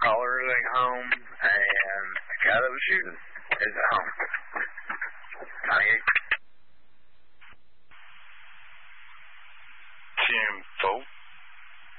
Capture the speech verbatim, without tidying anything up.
callers ain't home, and the guy that was shooting is at home.